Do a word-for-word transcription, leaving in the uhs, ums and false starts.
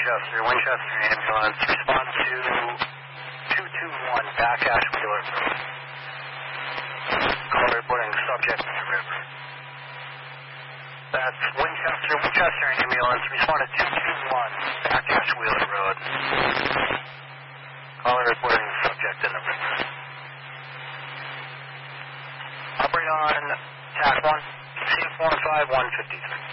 Winchester, Winchester ambulance. Respond to two two one, back Ashwheeler Road. Caller reporting subject in the river. That's Winchester, Winchester ambulance. Respond to two two one, back Ashwheeler Road. Caller reporting subject in the river. Operate on T A C one, C F one five one fifty-three.